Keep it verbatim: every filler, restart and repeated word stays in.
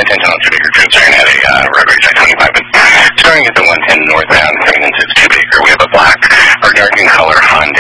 intentional two-acre crude starting at a uh, road rage I twenty-five. But starting at the one ten northbound, heading into the two-acre, we have a black or dark in color Honda